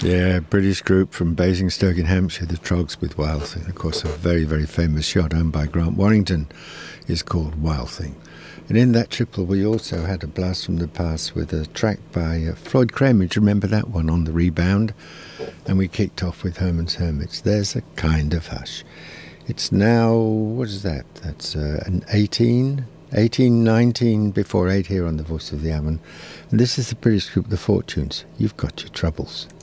Yeah, British group from Basingstoke in Hampshire, the Trogs with Wild Thing. Of course, a very, very famous shot owned by Grant Warrington is called Wild Thing. And in that triple, we also had a blast from the past with a track by Floyd Cramage. Remember that one, On the Rebound? And we kicked off with Herman's Hermits. There's a Kind of Hush. It's now, what is that? That's an 19 before 8 here on the Voice of the Avon. And this is the British group The Fortunes. You've got your troubles.